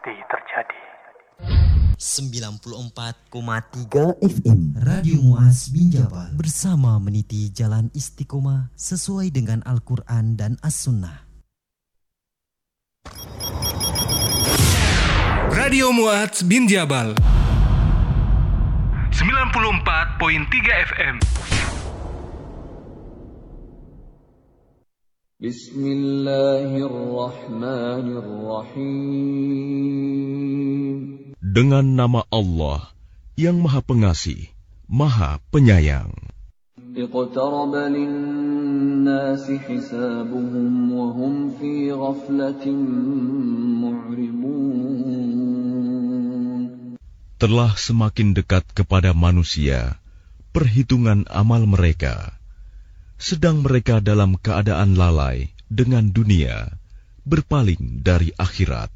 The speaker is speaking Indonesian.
pasti terjadi. 94,3 FM Radio Muaz bin Jabal bersama meniti jalan istiqomah sesuai dengan Al-Quran dan As-Sunnah. Radio Muaz bin Jabal 94.3 FM. Bismillahirrahmanirrahim. Dengan nama Allah yang Maha Pengasih, Maha Penyayang. Iqtaraba lin-nasi hisabuhum wa hum fi ghaflatin mu'ridun. Telah semakin dekat kepada manusia perhitungan amal mereka, sedang mereka dalam keadaan lalai dengan dunia, berpaling dari akhirat.